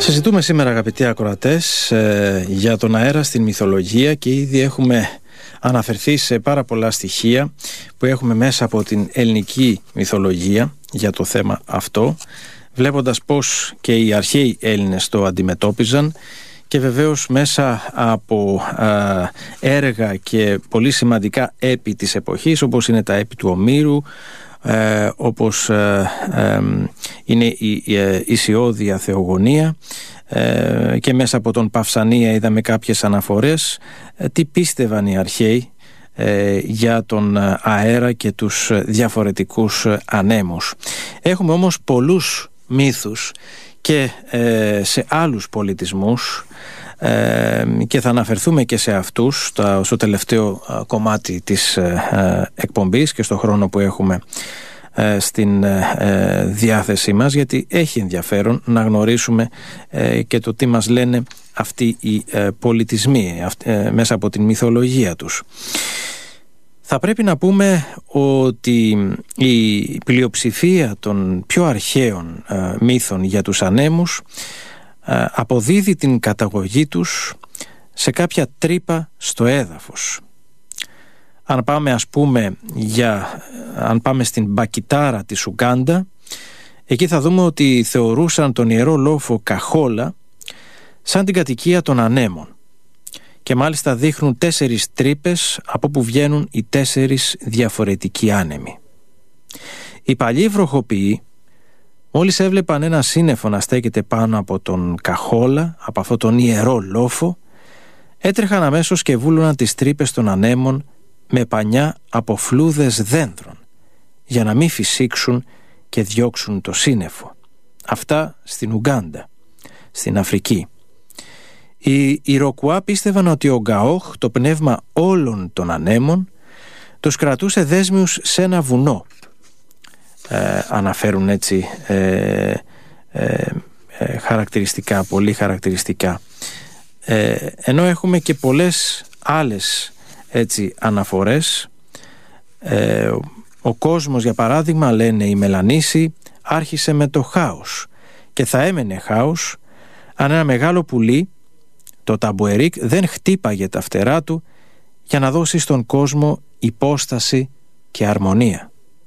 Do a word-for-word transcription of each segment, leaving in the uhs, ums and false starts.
Συζητούμε σήμερα, αγαπητοί ακροατές, ε, για τον αέρα στην μυθολογία και ήδη έχουμε αναφερθεί σε πάρα πολλά στοιχεία που έχουμε μέσα από την ελληνική μυθολογία για το θέμα αυτό, βλέποντας πώς και οι αρχαίοι Έλληνες το αντιμετώπιζαν και βεβαίως μέσα από α, έργα και πολύ σημαντικά έπι της εποχής, όπως είναι τα έπι του Ομήρου, Ε, όπως ε, ε, είναι η, η, η Ισιώδεια Θεογονία, ε, και μέσα από τον Παυσανία είδαμε κάποιες αναφορές ε, τι πίστευαν οι αρχαίοι ε, για τον αέρα και τους διαφορετικούς ανέμους. Έχουμε όμως πολλούς μύθους και ε, σε άλλους πολιτισμούς, Ε, και θα αναφερθούμε και σε αυτούς τα, στο τελευταίο α, κομμάτι της ε, εκπομπής και στο χρόνο που έχουμε ε, στην ε, διάθεσή μας, γιατί έχει ενδιαφέρον να γνωρίσουμε ε, και το τι μας λένε αυτοί οι ε, πολιτισμοί αυ, ε, μέσα από την μυθολογία τους. Θα πρέπει να πούμε ότι η πλειοψηφία των πιο αρχαίων ε, μύθων για τους ανέμους αποδίδει την καταγωγή τους σε κάποια τρύπα στο έδαφος. Αν πάμε ας πούμε για, αν πάμε στην Μπακιτάρα της Ουγκάντα, εκεί θα δούμε ότι θεωρούσαν τον ιερό λόφο Καχόλα σαν την κατοικία των ανέμων και μάλιστα δείχνουν τέσσερις τρύπες από που βγαίνουν οι τέσσερις διαφορετικοί άνεμοι. Οι παλιοί βροχοποιοί, μόλις έβλεπαν ένα σύννεφο να στέκεται πάνω από τον Καχόλα, από αυτόν τον ιερό λόφο, έτρεχαν αμέσως και βούλωναν τις τρύπες των ανέμων με πανιά από φλούδες δένδρων, για να μην φυσήξουν και διώξουν το σύννεφο. Αυτά στην Ουγκάντα, στην Αφρική. Οι Ιροκουά πίστευαν ότι ο Γκαόχ, το πνεύμα όλων των ανέμων, τους κρατούσε δέσμιους σε ένα βουνό. Ε, αναφέρουν έτσι ε, ε, ε, χαρακτηριστικά, πολύ χαρακτηριστικά, ε, ενώ έχουμε και πολλές άλλες έτσι αναφορές. ε, ο κόσμος, για παράδειγμα, λένε οι Μελανήσοι, άρχισε με το χάος και θα έμενε χάος αν ένα μεγάλο πουλί, το ταμπουερίκ, δεν χτύπαγε τα φτερά του για να δώσει στον κόσμο υπόσταση και αρμονία.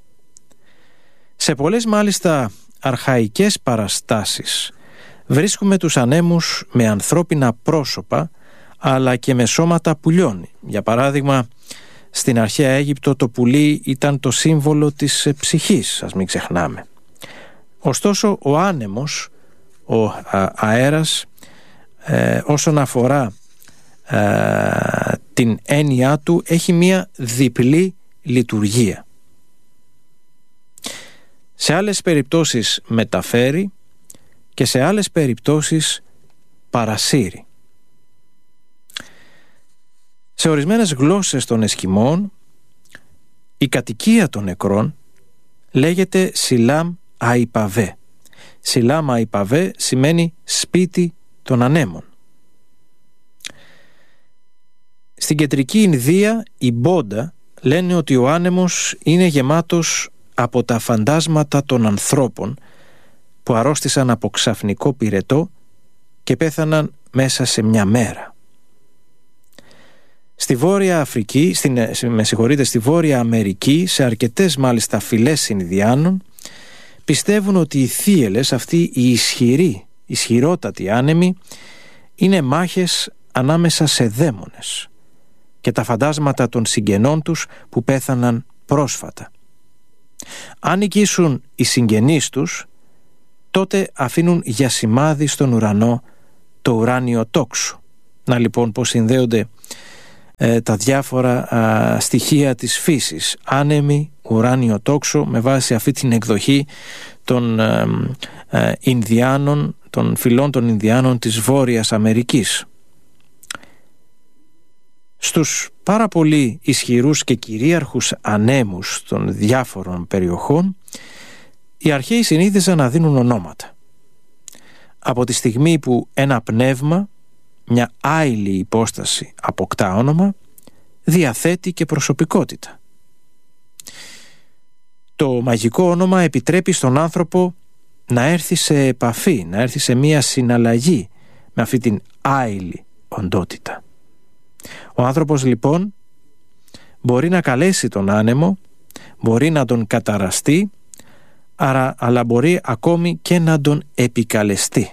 Σε πολλές μάλιστα αρχαϊκές παραστάσεις βρίσκουμε τους ανέμους με ανθρώπινα πρόσωπα αλλά και με σώματα πουλιών. Για παράδειγμα, στην αρχαία Αίγυπτο το πουλί ήταν το σύμβολο της ψυχής, ας μην ξεχνάμε. Ωστόσο ο άνεμος, ο α, αέρας, ε, όσον αφορά ε, την έννοιά του, έχει μία διπλή λειτουργία. Σε άλλες περιπτώσεις μεταφέρει και σε άλλες περιπτώσεις παρασύρει. Σε ορισμένες γλώσσες των Εσκιμών, η κατοικία των νεκρών λέγεται Σιλάμ Αϊπαβέ. Σιλάμ Αϊπαβέ σημαίνει σπίτι των ανέμων. Στην κεντρική Ινδία, οι Μπόντα λένε ότι ο άνεμος είναι γεμάτος από τα φαντάσματα των ανθρώπων που αρρώστησαν από ξαφνικό πυρετό και πέθαναν μέσα σε μια μέρα. Στη Βόρεια Αφρική, στην, με συγχωρείτε, στη Βόρεια Αμερική, σε αρκετές μάλιστα φυλές Ινδιάνων, πιστεύουν ότι οι θύελες, αυτοί οι ισχυροί, ισχυρότατοι άνεμοι, είναι μάχες ανάμεσα σε δαίμονες και τα φαντάσματα των συγγενών τους που πέθαναν πρόσφατα. Αν νικήσουν οι συγγενείς τους, τότε αφήνουν για σημάδι στον ουρανό το ουράνιο τόξο. Να λοιπόν πώς συνδέονται ε, τα διάφορα α, στοιχεία της φύσης. Άνεμη, ουράνιο τόξο, με βάση αυτή την εκδοχή των ε, ε, Ινδιάνων, των φυλών των Ινδιάνων της Βόρειας Αμερικής. Στους πάρα πολύ ισχυρούς και κυρίαρχους ανέμους των διάφορων περιοχών, οι αρχαίοι συνήθιζαν να δίνουν ονόματα. Από τη στιγμή που ένα πνεύμα, μια άειλη υπόσταση αποκτά όνομα, διαθέτει και προσωπικότητα. Το μαγικό όνομα επιτρέπει στον άνθρωπο να έρθει σε επαφή, να έρθει σε μία συναλλαγή με αυτή την άειλη οντότητα. Ο άνθρωπος λοιπόν μπορεί να καλέσει τον άνεμο, μπορεί να τον καταραστεί, άρα, αλλά μπορεί ακόμη και να τον επικαλεστεί.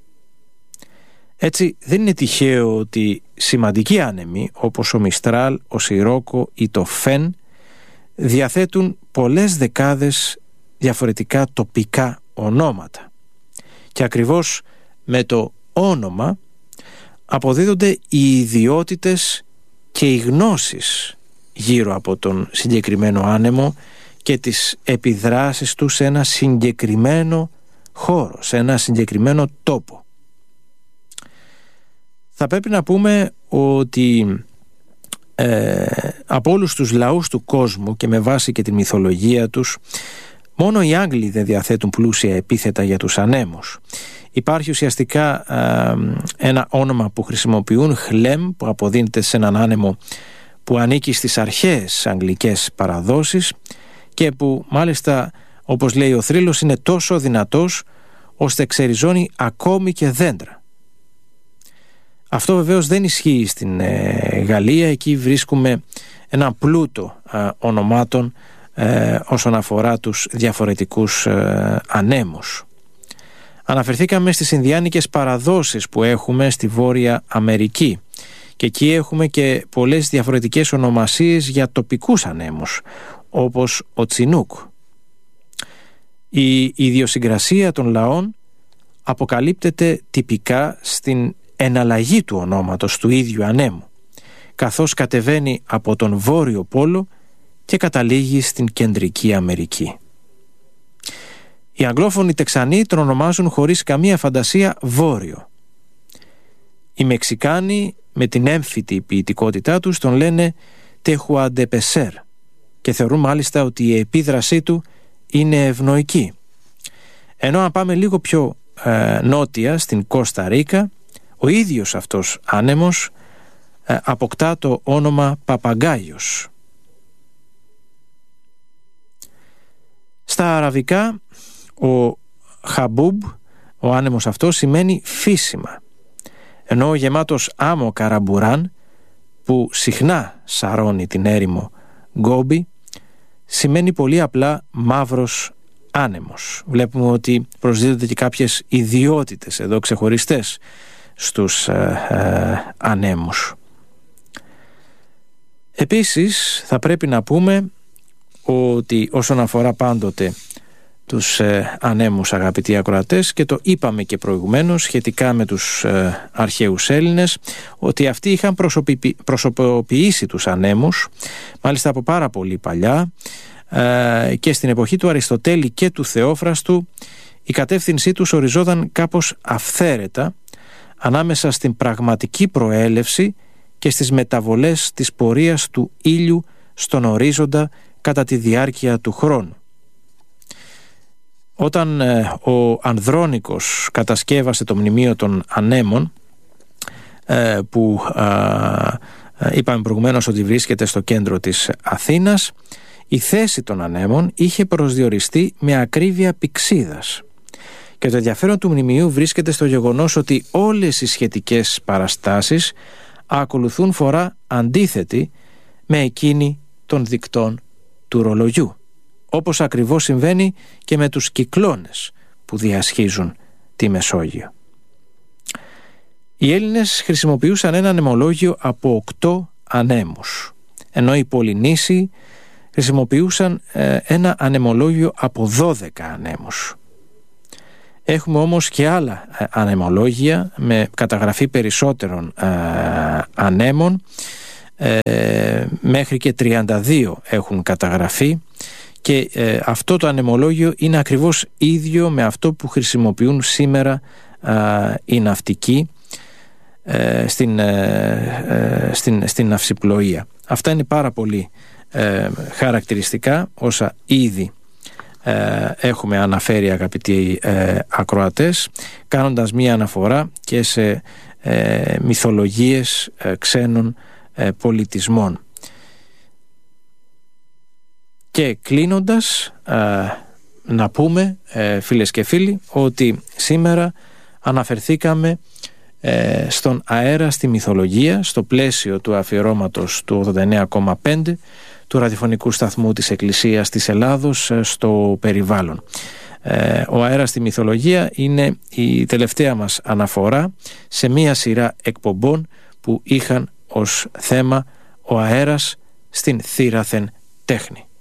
Έτσι δεν είναι τυχαίο ότι σημαντικοί άνεμοι όπως ο Μιστράλ, ο Σιρόκο ή το Φεν διαθέτουν πολλές δεκάδες διαφορετικά τοπικά ονόματα. Και ακριβώς με το όνομα αποδίδονται οι ιδιότητες και οι γνώσεις γύρω από τον συγκεκριμένο άνεμο και τις επιδράσεις του σε ένα συγκεκριμένο χώρο, σε ένα συγκεκριμένο τόπο. Θα πρέπει να πούμε ότι ε, από όλους τους λαούς του κόσμου και με βάση και τη μυθολογία τους, μόνο οι Άγγλοι δεν διαθέτουν πλούσια επίθετα για τους ανέμους. Υπάρχει ουσιαστικά ε, ένα όνομα που χρησιμοποιούν, χλέμ, που αποδίνεται σε έναν άνεμο που ανήκει στις αρχαίες αγγλικές παραδόσεις και που μάλιστα, όπως λέει ο θρύλος, είναι τόσο δυνατός ώστε ξεριζώνει ακόμη και δέντρα. Αυτό βεβαίως δεν ισχύει στην ε, Γαλλία. Εκεί βρίσκουμε ένα πλούτο ε, ονομάτων ε, όσον αφορά τους διαφορετικούς ε, ανέμους. Αναφερθήκαμε στις Ινδιάνικες παραδόσεις που έχουμε στη Βόρεια Αμερική και εκεί έχουμε και πολλές διαφορετικές ονομασίες για τοπικούς ανέμους, όπως ο Τσινούκ. Η ιδιοσυγκρασία των λαών αποκαλύπτεται τυπικά στην εναλλαγή του ονόματος του ίδιου ανέμου, καθώς κατεβαίνει από τον Βόρειο Πόλο και καταλήγει στην Κεντρική Αμερική. Οι αγγλόφωνοι Τεξανοί τον ονομάζουν χωρίς καμία φαντασία Βόρειο. Οι Μεξικάνοι με την έμφυτη ποιητικότητά τους τον λένε Τεχουαντεπεσέρ και θεωρούν μάλιστα ότι η επίδρασή του είναι ευνοϊκή. Ενώ αν πάμε λίγο πιο ε, νότια στην Κώστα Ρίκα, ο ίδιος αυτός άνεμος ε, αποκτά το όνομα Παπαγκάιος. Στα αραβικά ο Χαμπούμπ, ο άνεμος αυτός, σημαίνει φύσιμα, ενώ ο γεμάτος άμμο Καραμπουράν, που συχνά σαρώνει την έρημο Γκόμπι, σημαίνει πολύ απλά μαύρος άνεμος. Βλέπουμε ότι προσδίδονται και κάποιες ιδιότητες εδώ ξεχωριστές στους ε, ε, ανέμους. Επίσης θα πρέπει να πούμε ότι όσον αφορά πάντοτε τους ε, ανέμους, αγαπητοί ακροατές, και το είπαμε και προηγουμένως σχετικά με τους ε, αρχαίους Έλληνες, ότι αυτοί είχαν προσωπι... προσωποποιήσει τους ανέμους μάλιστα από πάρα πολύ παλιά, ε, και στην εποχή του Αριστοτέλη και του Θεόφραστου η κατεύθυνσή τους οριζόταν κάπως αυθαίρετα ανάμεσα στην πραγματική προέλευση και στις μεταβολές της πορείας του ήλιου στον ορίζοντα κατά τη διάρκεια του χρόνου. Όταν ε, ο Ανδρώνικος κατασκεύασε το μνημείο των ανέμων, ε, που ε, είπαμε προηγουμένως ότι βρίσκεται στο κέντρο της Αθήνας, η θέση των ανέμων είχε προσδιοριστεί με ακρίβεια πυξίδας. Και το ενδιαφέρον του μνημείου βρίσκεται στο γεγονός ότι όλες οι σχετικές παραστάσεις ακολουθούν φορά αντίθετη με εκείνη των δικτών του ρολογιού, όπως ακριβώς συμβαίνει και με τους κυκλώνες που διασχίζουν τη Μεσόγειο. Οι Έλληνες χρησιμοποιούσαν ένα ανεμολόγιο από οκτώ ανέμους, ενώ οι Πολυνήσιοι χρησιμοποιούσαν ε, ένα ανεμολόγιο από δώδεκα ανέμους. Έχουμε όμως και άλλα ε, ανεμολόγια με καταγραφή περισσότερων ε, ανέμων, ε, μέχρι και τριάντα δύο έχουν καταγραφεί, και ε, αυτό το ανεμολόγιο είναι ακριβώς ίδιο με αυτό που χρησιμοποιούν σήμερα ε, οι ναυτικοί ε, στην, ε, στην, στην ναυσιπλοεία. Αυτά είναι πάρα πολύ ε, χαρακτηριστικά, όσα ήδη ε, έχουμε αναφέρει, αγαπητοί ε, ακροατές, κάνοντας μία αναφορά και σε ε, μυθολογίες ε, ξένων ε, πολιτισμών. Και κλείνοντας, α, να πούμε, ε, φίλες και φίλοι, ότι σήμερα αναφερθήκαμε ε, στον αέρα στη μυθολογία, στο πλαίσιο του αφιερώματος του ογδόντα εννέα κόμμα πέντε του ραδιοφωνικού σταθμού της Εκκλησίας της Ελλάδος στο περιβάλλον. Ε, ο αέρας στη μυθολογία είναι η τελευταία μας αναφορά σε μία σειρά εκπομπών που είχαν ως θέμα ο αέρας στην θύραθεν τέχνη.